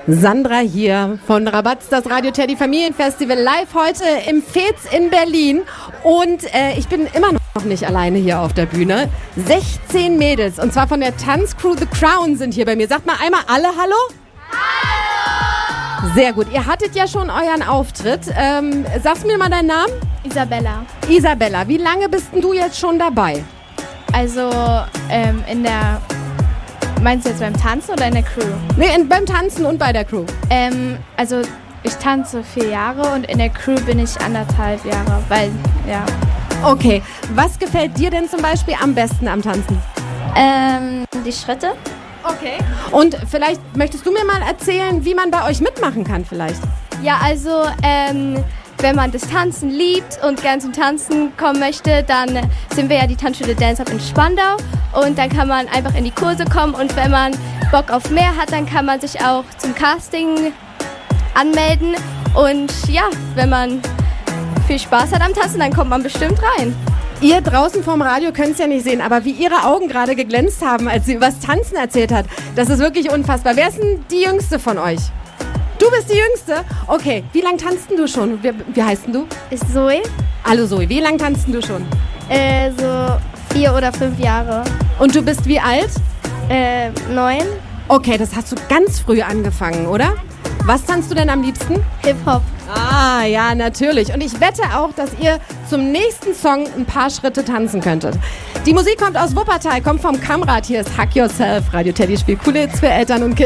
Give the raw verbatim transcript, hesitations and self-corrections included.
Sandra hier von Rabatz, das Radio Teddy Familienfestival, live heute im Fez in Berlin. Und äh, ich bin immer noch nicht alleine hier auf der Bühne. sechzehn Mädels, und zwar von der Tanzcrew The Crown sind hier bei mir. Sagt mal einmal alle Hallo. Hallo! Sehr gut. Ihr hattet ja schon euren Auftritt. Ähm, sagst mir mal deinen Namen? Isabella. Isabella, wie lange bist denn du jetzt schon dabei? Also ähm, in der... Meinst du jetzt beim Tanzen oder in der Crew? Nee, in, beim Tanzen und bei der Crew. Ähm, also ich tanze vier Jahre und in der Crew bin ich anderthalb Jahre, weil, ja. Okay, was gefällt dir denn zum Beispiel am besten am Tanzen? Ähm, die Schritte. Okay. Und vielleicht möchtest du mir mal erzählen, wie man bei euch mitmachen kann vielleicht? Ja, also, ähm... wenn man das Tanzen liebt und gern zum Tanzen kommen möchte, dann sind wir ja die Tanzschule Dance Up in Spandau und dann kann man einfach in die Kurse kommen und wenn man Bock auf mehr hat, dann kann man sich auch zum Casting anmelden und ja, wenn man viel Spaß hat am Tanzen, dann kommt man bestimmt rein. Ihr draußen vorm Radio könnt es ja nicht sehen, aber wie ihre Augen gerade geglänzt haben, als sie über das Tanzen erzählt hat, das ist wirklich unfassbar. Wer ist denn die Jüngste von euch? Du bist die Jüngste? Okay, wie lange tanzt du schon? Wie, wie heißt denn du? Ist Zoe. Hallo Zoe, wie lange tanzt du schon? Äh, so vier oder fünf Jahre. Und du bist wie alt? Äh, neun. Okay, das hast du ganz früh angefangen, oder? Was tanzt du denn am liebsten? Hip-Hop. Ah, ja, natürlich. Und ich wette auch, dass ihr zum nächsten Song ein paar Schritte tanzen könntet. Die Musik kommt aus Wuppertal, kommt vom Kammrad. Hier ist Hack Yourself. Radio Teddy spielt coole Hits für Eltern und Kinder.